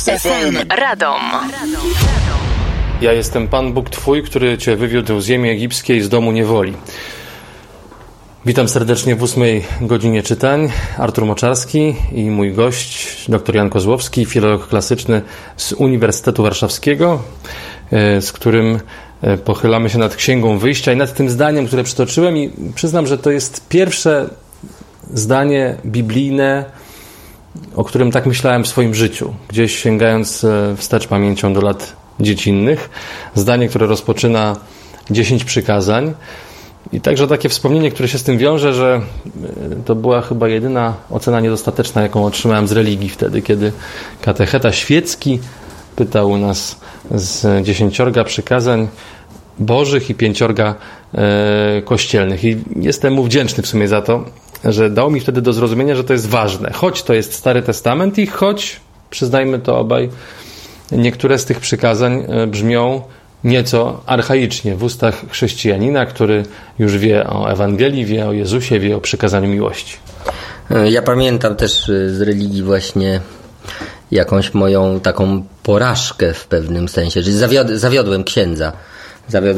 FM Radom. Ja jestem Pan Bóg Twój, który Cię wywiódł z ziemi egipskiej, z domu niewoli. Witam serdecznie w 8 godzinie czytań. Artur Moczarski i mój gość, dr Jan Kozłowski, filolog klasyczny z Uniwersytetu Warszawskiego, z którym pochylamy się nad Księgą Wyjścia i nad tym zdaniem, które przytoczyłem, i przyznam, że to jest pierwsze zdanie biblijne, o którym tak myślałem w swoim życiu, gdzieś sięgając wstecz pamięcią do lat dziecinnych. Zdanie, które rozpoczyna 10 przykazań. I także takie wspomnienie, które się z tym wiąże, że to była chyba jedyna ocena niedostateczna, jaką otrzymałem z religii wtedy, kiedy katecheta świecki pytał nas z 10 przykazań bożych i 5 kościelnych. I jestem mu wdzięczny w sumie za to, że dał mi wtedy do zrozumienia, że to jest ważne. Choć to jest Stary Testament i choć, przyznajmy to obaj, niektóre z tych przykazań brzmią nieco archaicznie w ustach chrześcijanina, który już wie o Ewangelii, wie o Jezusie, wie o przykazaniu miłości. Ja pamiętam też z religii właśnie jakąś moją taką porażkę w pewnym sensie, że zawiodłem księdza.